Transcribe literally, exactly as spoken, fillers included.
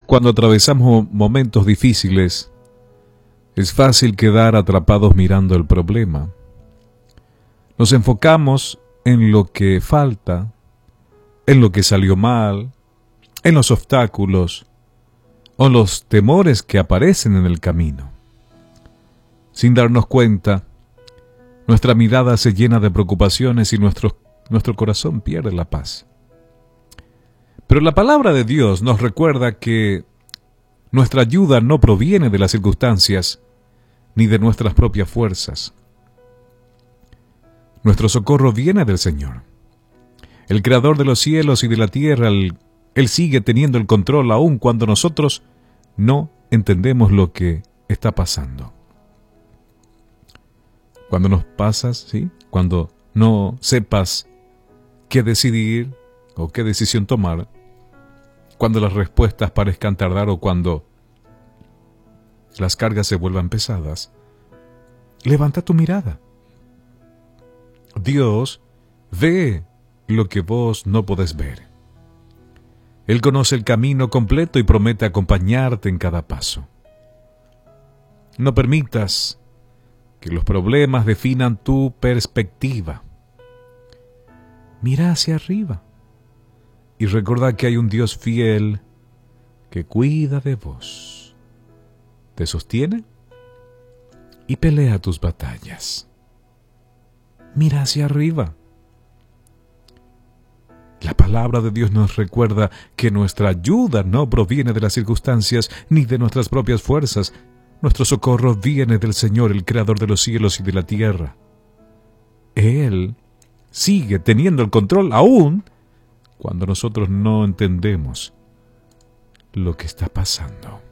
Cuando atravesamos momentos difíciles, es fácil quedar atrapados mirando el problema. Nos enfocamos en lo que falta, en lo que salió mal, en los obstáculos o los temores que aparecen en el camino. Sin darnos cuenta, nuestra mirada se llena de preocupaciones y nuestro, nuestro corazón pierde la paz. Pero la palabra de Dios nos recuerda que nuestra ayuda no proviene de las circunstancias ni de nuestras propias fuerzas. Nuestro socorro viene del Señor. El Creador de los cielos y de la tierra, Él, Él sigue teniendo el control aun cuando nosotros no entendemos lo que está pasando. Cuando nos pasas, ¿sí? Cuando no sepas qué decidir o qué decisión tomar, cuando las respuestas parezcan tardar o cuando las cargas se vuelvan pesadas, levanta tu mirada. Dios ve lo que vos no podés ver. Él conoce el camino completo y promete acompañarte en cada paso. No permitas que los problemas definan tu perspectiva. Mira hacia arriba y recuerda que hay un Dios fiel que cuida de vos, te sostiene y pelea tus batallas. Mira hacia arriba. La palabra de Dios nos recuerda que nuestra ayuda no proviene de las circunstancias ni de nuestras propias fuerzas. Nuestro socorro viene del Señor, el Creador de los cielos y de la tierra. Él sigue teniendo el control aún cuando nosotros no entendemos lo que está pasando.